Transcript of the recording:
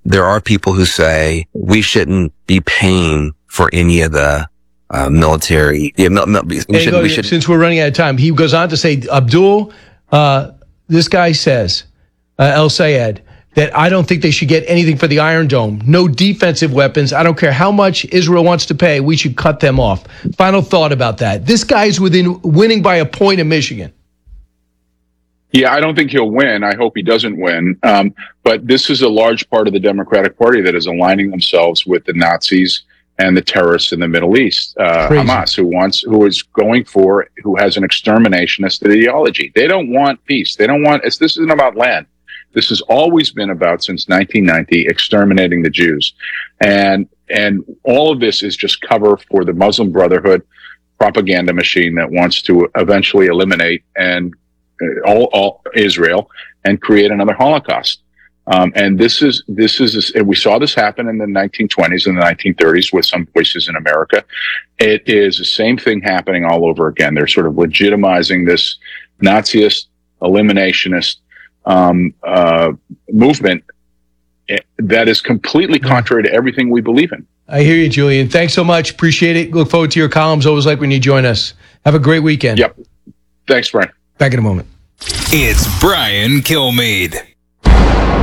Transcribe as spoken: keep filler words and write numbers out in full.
there are people who say we shouldn't be paying for any of the uh, military. Yeah, mil- mil- we Hey, should, go, we should, since we're running out of time, he goes on to say, Abdul, uh, this guy says, uh, El Sayed, that I don't think they should get anything for the Iron Dome. No defensive weapons. I don't care how much Israel wants to pay. We should cut them off. Final thought about that. This guy's within winning by a point in Michigan. Yeah, I don't think he'll win. I hope he doesn't win. Um, but this is a large part of the Democratic Party that is aligning themselves with the Nazis and the terrorists in the Middle East, uh, Hamas, who wants, who is going for, who has an exterminationist ideology. They don't want peace. They don't want, it's, this isn't about land. This has always been about, since nineteen ninety, exterminating the Jews. And, and all of this is just cover for the Muslim Brotherhood propaganda machine that wants to eventually eliminate and uh, all, all Israel and create another Holocaust. Um, and this is, this is, we saw this happen in the nineteen twenties and the nineteen thirties with some places in America. It is the same thing happening all over again. They're sort of legitimizing this Naziist, eliminationist, um, uh, movement that is completely contrary to everything we believe in. I hear you, Julian. Thanks so much. Appreciate it. Look forward to your columns. Always like when you join us. Have a great weekend. Yep. Thanks, Brian. Back in a moment. It's Brian Kilmeade.